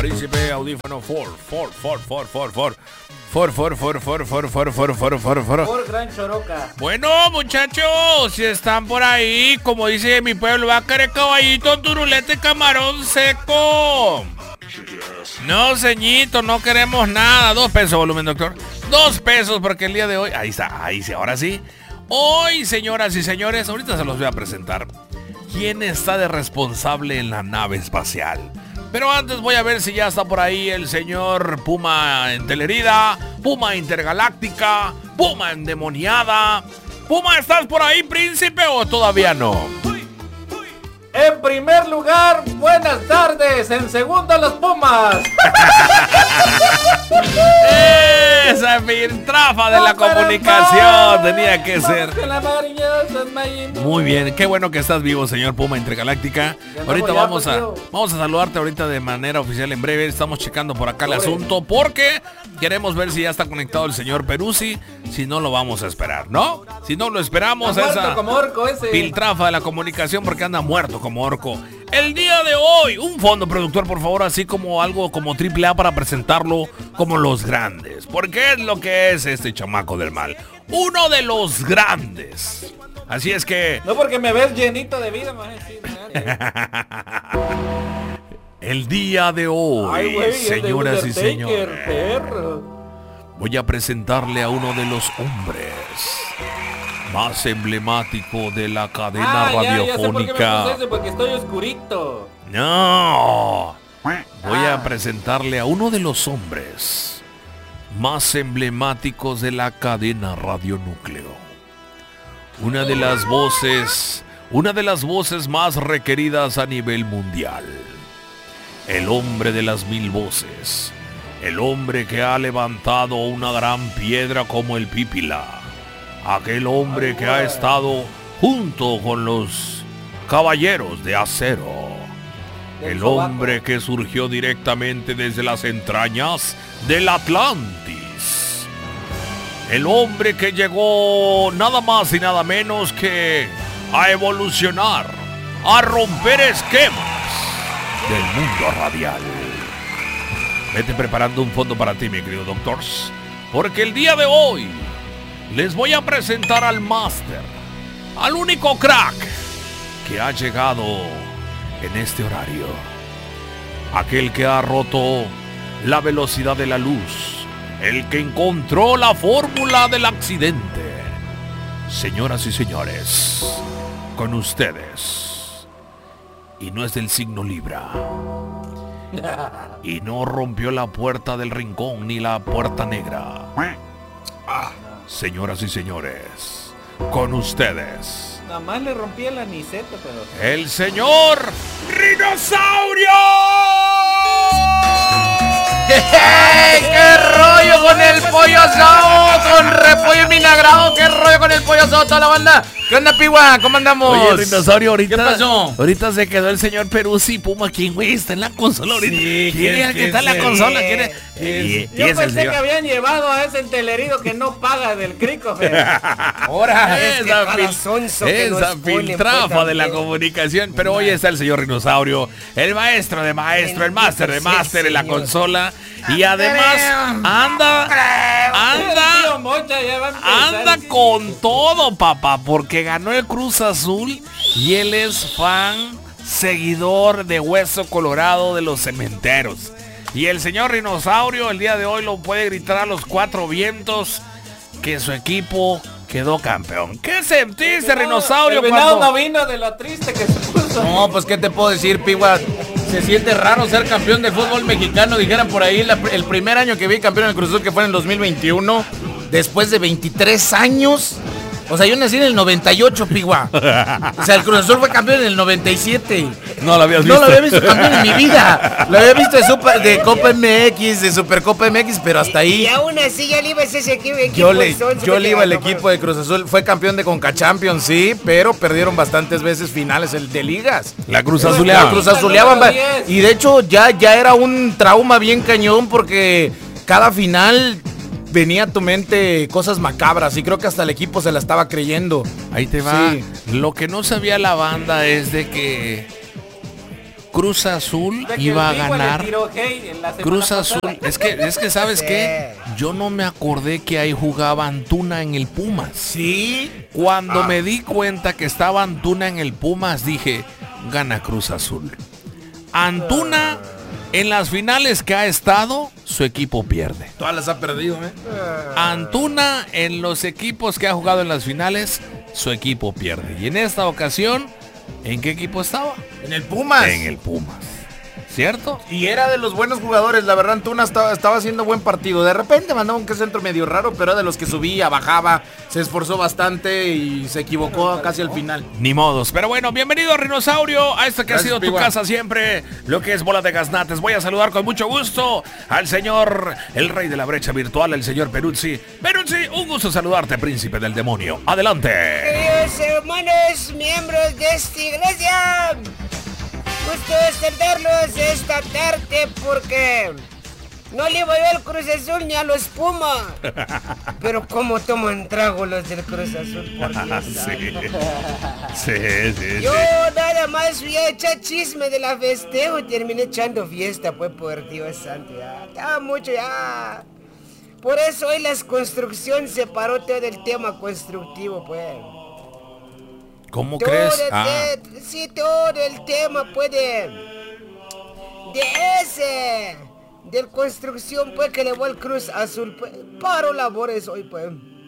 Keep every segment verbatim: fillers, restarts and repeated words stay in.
Príncipe Audífono Ford, Ford, Ford, Ford, Ford, Ford. For, for, for, for, for, for, for, for, for, for. Por Gran Choroca. Bueno, muchachos, si están por ahí, como dice mi pueblo, va a querer caballito, turulete, camarón seco. No, ceñito, no queremos nada. Dos pesos, volumen, doctor. Dos pesos, porque el día de hoy, ahí está, ahí sí, ahora sí. Hoy, señoras y señores, ahorita se los voy a presentar. ¿Quién está de responsable en la nave espacial? Pero antes voy a ver si ya está por ahí el señor Puma en Telerida, Puma Intergaláctica, Puma Endemoniada. Puma, ¿estás por ahí, príncipe, o todavía no? En primer lugar, buenas tardes. En segundo, los Pumas. Esa filtrafa de la comunicación tenía que ser. Muy bien, qué bueno que estás vivo, señor Puma Intergaláctica. Ahorita vamos a vamos a saludarte ahorita de manera oficial en breve. Estamos checando por acá el asunto porque queremos ver si ya está conectado el señor Peruzzi. Si no, lo vamos a esperar, ¿no? Si no lo esperamos, esa filtrafa de la comunicación porque anda muerto como orco. El día de hoy, un fondo productor, por favor, así como algo como triple A para presentarlo como los grandes. Porque es lo que es este chamaco del mal. Uno de los grandes. Así es que... No porque me ves llenito de vida, más el día de hoy, ay, wey, señoras y señores, perro. Voy a presentarle a uno de los hombres más emblemático de la cadena ah, radiofónica. Ya, ya sé por qué me puse eso, porque estoy oscurito. No. Voy ah. a presentarle a uno de los hombres más emblemáticos de la cadena radionúcleo. Una de las voces, una de las voces más requeridas a nivel mundial. El hombre de las mil voces. El hombre que ha levantado una gran piedra como el Pípila. Aquel hombre que ha estado junto con los caballeros de acero. El hombre que surgió directamente desde las entrañas del Atlantis. El hombre que llegó nada más y nada menos que a evolucionar, a romper esquemas del mundo radial. Vete preparando un fondo para ti, mi querido doctors, porque el día de hoy les voy a presentar al máster, al único crack que ha llegado en este horario. Aquel que ha roto la velocidad de la luz. El que encontró la fórmula del accidente. Señoras y señores, con ustedes. Y no es del signo Libra. Y no rompió la puerta del rincón ni la puerta negra. Ah. Señoras y señores, con ustedes. Nada más le rompí el aniceto, pero... el señor Rinosaurio. ¡Hey! ¡Qué rollo con el pollo asado! Con repollo vinagrado. ¡Qué rollo con el pollo asado, toda la banda! ¿Qué onda, Piwa? ¿Cómo andamos? Oye, Rinosaurio, ahorita... ¿Qué pasó? Ahorita se quedó el señor Peruzzi Puma. ¿Quién, güey? Está en la consola ahorita. Sí, ¿quién es el que está en la consola? ¿Quién es? Y, y Yo es pensé que habían llevado a ese entelerido que no paga del crico, ahora esa, esa no filtrafa de la comunicación. Pero hoy está el señor Rinosaurio, el maestro de maestro, el máster de máster en la consola. Y además anda, anda, anda con todo, papá, porque ganó el Cruz Azul y él es fan, seguidor de Hueso Colorado de los Cementeros. Y el señor Rinosaurio el día de hoy lo puede gritar a los cuatro vientos que su equipo quedó campeón. ¿Qué sentiste, Rinosaurio? El venado cuando... no vino de lo triste que se puso. No, pues qué te puedo decir, Piwa. Se siente raro ser campeón del fútbol mexicano. Dijeran por ahí la, el primer año que vi campeón en el Cruz Azul, que fue en el dos mil veintiuno, después de veintitrés años. O sea, yo nací en el noventa y ocho, Piwa. O sea, el Cruz Azul fue campeón en el noventa y siete. No lo habías visto. No lo había visto campeón en mi vida. Lo había visto de, Super, de Copa M X, de Supercopa M X, pero hasta ahí. Y aún así ya le ibas a ese equipo. Yo le, yo le iba al equipo de Cruz Azul. Fue campeón de Conca Champions, sí, pero perdieron bastantes veces finales el de ligas. La Cruz Azuleaban. La Cruz Azuleaban. Y de hecho ya, ya era un trauma bien cañón porque cada final... venía a tu mente cosas macabras y creo que hasta el equipo se la estaba creyendo. Ahí te va. Sí. Lo que no sabía la banda es de que Cruz Azul De que iba a el Bigua le ganar. tiró hate en la semana Cruz pasada. Azul, es que, es que ¿sabes qué? Yo no me acordé que ahí jugaba Antuna en el Pumas. Sí. Cuando Ah. me di cuenta que estaba Antuna en el Pumas, dije, gana Cruz Azul. Antuna, en las finales que ha estado, su equipo pierde. Todas las ha perdido, ¿eh? Antuna, en los equipos que ha jugado en las finales, su equipo pierde. Y en esta ocasión, ¿en qué equipo estaba? En el Pumas. En el Pumas. ¿Cierto? Y era de los buenos jugadores, la verdad Antuna estaba, estaba haciendo buen partido. De repente mandaba un centro medio raro, pero era de los que subía, bajaba, se esforzó bastante y se equivocó casi al final. Ni modos. Pero bueno, bienvenido Rinosaurio a esta que Gracias, ha sido tu Pigua. casa siempre, lo que es Bola de Gaznates. Voy a saludar con mucho gusto al señor, el rey de la brecha virtual, el señor Peruzzi. Peruzzi, un gusto saludarte, príncipe del demonio. Adelante. Queridos hermanos, miembros de esta iglesia, gusto saludarlos esta tarde porque no le voy al Cruz Azul ni a los Pumas. Pero cómo toman trago los del Cruz Azul, por Dios. Sí, sí, sí. Yo nada más fui a echar chisme de la festejo y terminé echando fiesta, pues, por Dios santo, ya. Estaba mucho, ya. Por eso hoy la construcción se paró todo el tema constructivo, pues. ¿Cómo Todo crees? el Ah, te- sí, todo el tema, pues, de... De ese... De construcción, pues, que le voy al Cruz Azul, pues. Paro labores hoy, pues.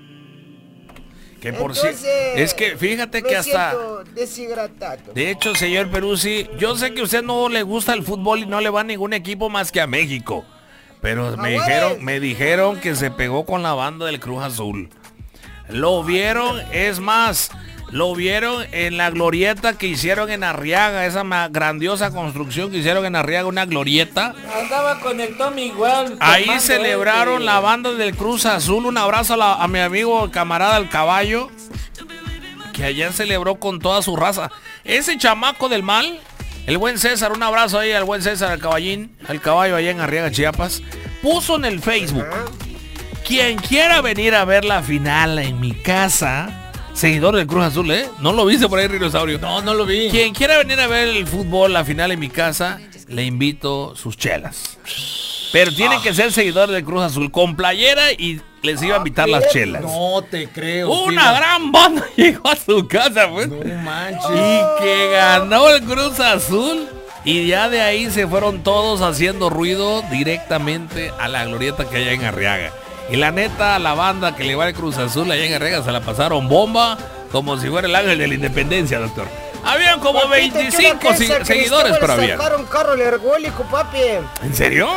que por si... Entonces, Es que fíjate me que hasta... siento deshidratado. De hecho, señor Peruzzi, yo sé que a usted no le gusta el fútbol y no le va a ningún equipo más que a México. Pero me Jaguares. dijeron, me dijeron que se pegó con la banda del Cruz Azul. Lo vieron, es más, lo vieron en la glorieta que hicieron en Arriaga, esa ma- grandiosa construcción que hicieron en Arriaga, una glorieta. Andaba con el Tommy igual. Ahí tomando celebraron este- la banda del Cruz Azul. Un abrazo a, la- a mi amigo camarada el caballo, que ayer celebró con toda su raza. Ese chamaco del mal, el buen César, un abrazo ahí al buen César, al caballín, al caballo allá en Arriaga, Chiapas, puso en el Facebook: quien quiera venir a ver la final en mi casa, seguidor del Cruz Azul, ¿eh? ¿No lo viste por ahí, Rinosaurio? No, no lo vi. Quien quiera venir a ver el fútbol, la final en mi casa, le invito sus chelas. Pero tienen que ser seguidores del Cruz Azul con playera y les iba a invitar las chelas. No te creo. Una Pigua. gran banda llegó a su casa, pues. No manches. Y que ganó el Cruz Azul. Y ya de ahí se fueron todos haciendo ruido directamente a la glorieta que hay en Arriaga. Y la neta, la banda que le va al Cruz Azul allá en Arriaga se la pasaron bomba como si fuera el ángel de la independencia, doctor. Habían como Papito, veinticinco yo la si- casa seguidores, Cristóbal pero había. sacaron carro alergólico, papi. ¿En serio?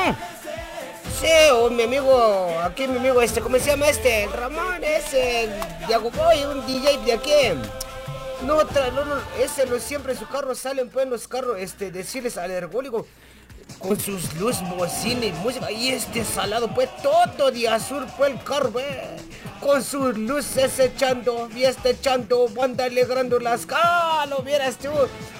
Sí, o mi amigo, aquí mi amigo, este, ¿cómo se llama este? El Ramón, ese, de Aguboy, un D J de aquí. No, tra- no, no, ese, no, siempre en su carro salen, pues, los carros, este, decirles alergólico, con sus luces, bocina y música, y este salado, pues, todo de azul, pues, el carro, pues, con sus luces echando, fiesta echando, banda alegrando las caras, lo vieras tú.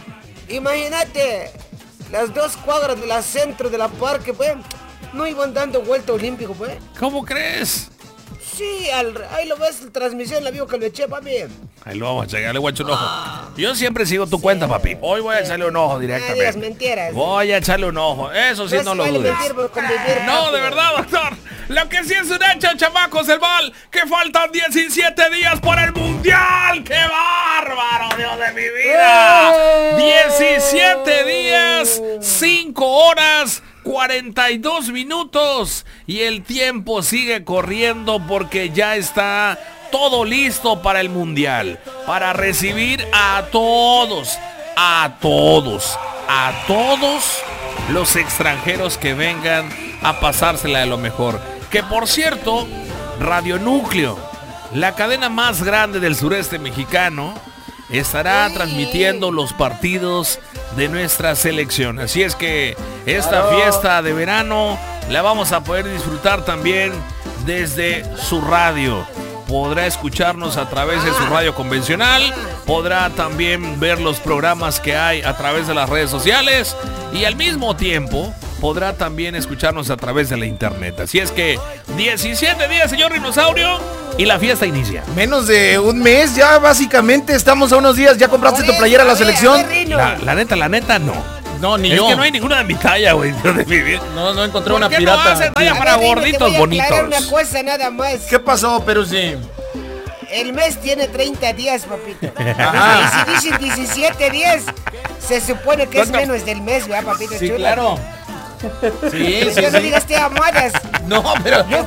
Imagínate, las dos cuadras de la centro de la parque, pues, no iban dando vuelta olímpico, pues. ¿Cómo crees? Sí, al, ahí lo ves, la transmisión, la vio que lo eché, papi. Ahí lo vamos a checar, le voy a echar un ojo. Yo siempre sigo tu cuenta, papi. Hoy voy a echarle un ojo No digas directamente. mentiras. Voy a echarle un ojo. Eso sí, no lo vale dudes. mentir por convivir, No, papi. de verdad, doctor. Lo que sí es un hecho, chamacos, el mal, que faltan diecisiete días para el Mundial. ¡Qué bárbaro, Dios de mi vida! diecisiete días, cinco horas, cuarenta y dos minutos. Y el tiempo sigue corriendo porque ya está todo listo para el Mundial. Para recibir a todos, a todos, a todos los extranjeros que vengan a pasársela de lo mejor. Que por cierto, Radio Núcleo, la cadena más grande del sureste mexicano, estará transmitiendo los partidos de nuestra selección. Así es que esta fiesta de verano la vamos a poder disfrutar también desde su radio. Podrá escucharnos a través de su radio convencional, podrá también ver los programas que hay a través de las redes sociales y al mismo tiempo podrá también escucharnos a través de la internet. Así es que diecisiete días, señor Rinosaurio, y la fiesta inicia. Menos de un mes ya, básicamente. Estamos a unos días. ¿Ya compraste tu playera a la selección? La, la neta, la neta, no. No, ni es yo. que no hay ninguna de mi talla, güey. De mi vida. No, no encontré ¿Por una qué pirata. no hacen talla para ver, dime, gorditos te voy a aclarar bonitos? una cosa nada más. ¿Qué pasó, Peruzzi? El mes tiene treinta días, papito. Ajá. Y si dicen diecisiete días, se supone que es ¿Cuánto? menos del mes, ¿verdad, papito? Sí, chulo? claro. Sí, sí, Que no sí. digas te amadas. No, pero Yo